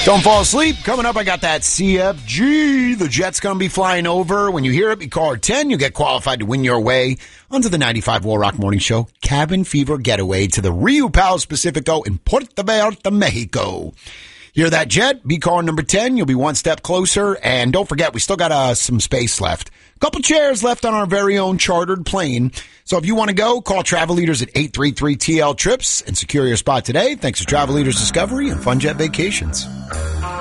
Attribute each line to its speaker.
Speaker 1: Don't fall asleep. Coming up, I got that CFG. The jet's going to be flying over. When you hear it, be caller 10. You'll get qualified to win your way onto the 95 Will Rock Morning Show Cabin Fever Getaway to the Rio Pals Pacifico in Puerto Vallarta, Mexico. Hear that jet? Be caller number 10. You'll be one step closer. And don't forget, we still got some space left. A couple chairs left on our very own chartered plane. So if you want to go, call Travel Leaders at 833-TL-TRIPS and secure your spot today. Thanks to Travel Leaders Discovery and Fun Jet Vacations.